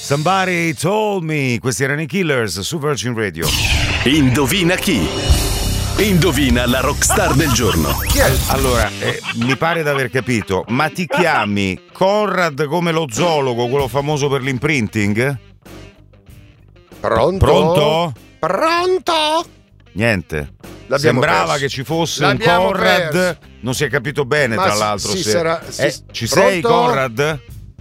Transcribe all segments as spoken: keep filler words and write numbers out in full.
Somebody Told Me. Questi erano i Killers su Virgin Radio. Indovina chi? Indovina la rockstar del giorno. Chi è? Allora, eh, mi pare di aver capito, ma ti chiami Conrad come lo zoologo, quello famoso per l'imprinting? Pronto? Pronto? Pronto? Niente. L'abbiamo Sembrava perso. che ci fosse L'abbiamo un Conrad. perso. Non si è capito bene, Ma tra si- l'altro. si se... sarà- si- Eh, ci Pronto? sei, Conrad?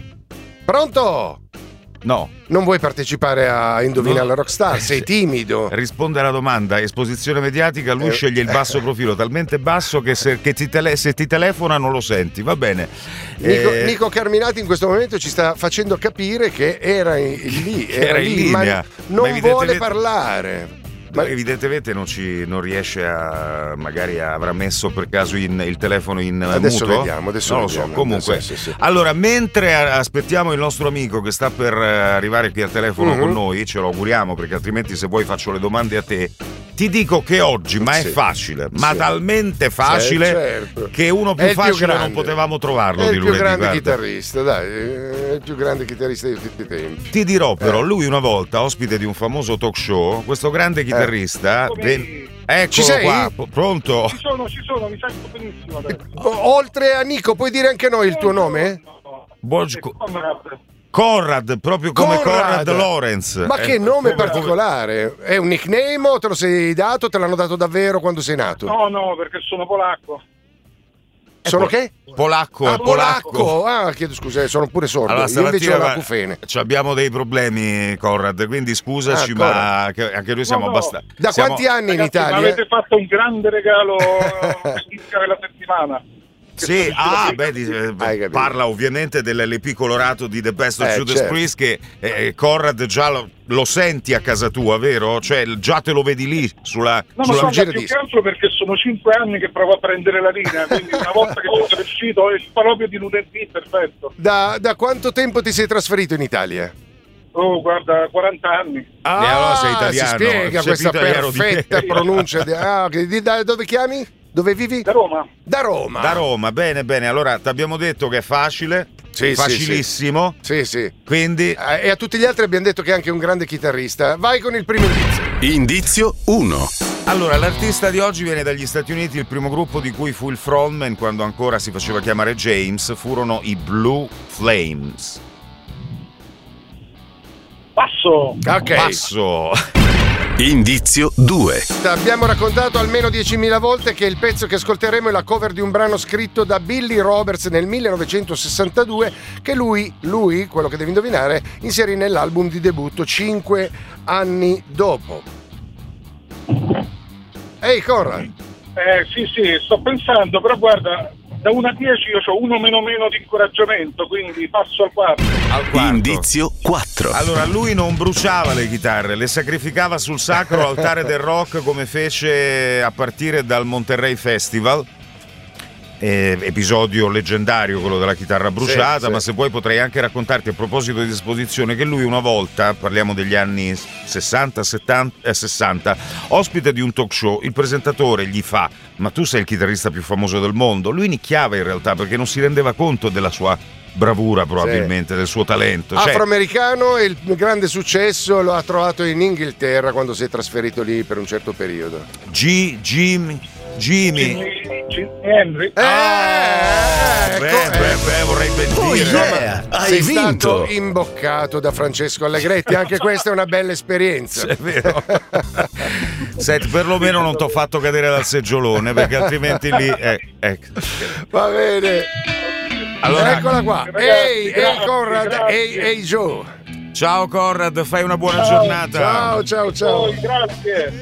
Pronto? No. Non vuoi partecipare a Indovina No. la Rockstar? Sei timido. Risponde alla domanda, esposizione mediatica, lui Eh. sceglie il basso profilo, talmente basso che, se, che ti tele- se ti telefona non lo senti, va bene. Nico, Eh, Nico Carminati in questo momento ci sta facendo capire che era in- lì, Che era era in lì, ma linea. non Ma evidentemente- vuole parlare. Ma- evidentemente non, ci, non riesce a, magari avrà messo per caso in- il telefono in Adesso mutuo? vediamo, adesso non lo vediamo. so, comunque. Sì, sì, sì. Allora, mentre a- aspettiamo il nostro amico che sta per eh, arrivare qui al telefono Mhm. con noi, ce lo auguriamo perché altrimenti se vuoi faccio le domande a te. Ti dico che oggi, ma Sì. è facile, ma Sì. talmente facile Sì, certo. che uno È più il più facile non grande. potevamo trovarlo È di il più lunedì. grande guarda. chitarrista, dai, è il più grande chitarrista di tutti i tempi. Ti dirò però, Eh. lui una volta, ospite di un famoso talk show, questo grande chitarrista... ven- Eccolo Ci sei? qua, p- pronto? Ci sono, ci sono, mi sento benissimo adesso. O- oltre a Nico, puoi dire anche noi il tuo nome? Buon- Eh, Conrad. Conrad, proprio come Conrad, Conrad. Lawrence. Ma che Eh, nome come- particolare? È un nickname o te lo sei dato? Te l'hanno dato davvero quando sei nato? No, no, perché sono polacco. Sono po- che? Polacco, Ah, è polacco. polacco. Ah, chiedo scusa, sono pure sordo. Allora, Io invece stamattina ho va- l'acufene. ci abbiamo dei problemi, Conrad, quindi scusaci, Ah, ma Conrad. anche, anche noi siamo No, no. abbastanza... Da siamo- quanti anni in Ragazzi, Italia? mi avete fatto un grande regalo all'inizio della settimana. Che Sì, sono ah, uscito beh, qui. di- eh, Hai capito. parla ovviamente dell'L P colorato di The Best of Eh, Judas certo. Priest che eh, Conrad già lo, lo senti a casa tua, vero? Cioè già te lo vedi lì sulla... No, ma sulla... guarda, giradischi. più che altro perché sono cinque anni che provo a prendere la linea, quindi una volta che sono cresciuto è proprio di lunedì, perfetto. Da, da quanto tempo ti sei trasferito in Italia? Oh, guarda, quaranta anni. Ah, E allora sei italiano. si spiega Sei questa più italiano di perfetta me. pronuncia. Di, ah, che- di- da dove chiami? Dove vivi? Da Roma. Da Roma. Da Roma, bene, bene. Allora, ti abbiamo detto che è facile, Sì, sì, facilissimo, Sì, sì. quindi... Eh, E a tutti gli altri abbiamo detto che è anche un grande chitarrista. Vai con il primo indizio. Indizio uno. Allora, l'artista di oggi viene dagli Stati Uniti, il primo gruppo di cui fu il frontman quando ancora si faceva chiamare James furono i Blue Flames. Passo. Ok. Passo. Indizio due. Abbiamo raccontato almeno diecimila volte che il pezzo che ascolteremo è la cover di un brano scritto da Billy Roberts nel millenovecentosessantadue che lui, lui, quello che devi indovinare, inserì nell'album di debutto cinque anni dopo. Ehi, Conrad. Eh, sì, sì, sto pensando, però guarda, da uno a dieci io ho uno meno meno di incoraggiamento, quindi passo al quarto. Al quarto. Indizio quattro. Allora, lui non bruciava le chitarre, le sacrificava sul sacro altare del rock come fece a partire dal Monterrey Festival. Eh, episodio leggendario quello della chitarra bruciata, Sì, sì. ma se vuoi potrei anche raccontarti a proposito di esposizione che lui una volta, parliamo degli anni sessanta, settanta, eh, sessanta, ospite di un talk show, il presentatore gli fa: ma tu sei il chitarrista più famoso del mondo? Lui nicchiava in realtà perché non si rendeva conto della sua bravura, probabilmente, del suo talento. Cioè, Afroamericano e il grande successo lo ha trovato in Inghilterra quando si è trasferito lì per un certo periodo. G, Jimmy, Jimmy. Jimi Jimi Henry. Eh, beh, ecco, beh, eh. beh, vorrei ben Oh, dire. yeah, hai Sei vinto. stato imboccato da Francesco Allegretti, anche questa è una bella esperienza. È vero. Senti, perlomeno non ti ho fatto cadere dal seggiolone perché altrimenti lì. Eh, ecco. Va bene. Allora, Eccola qua. Ragazzi, Ehi, ehi grazie, Conrad, grazie. ehi, ehi Joe. ciao Conrad, fai una buona giornata. Ciao, ciao, ciao. Poi, grazie.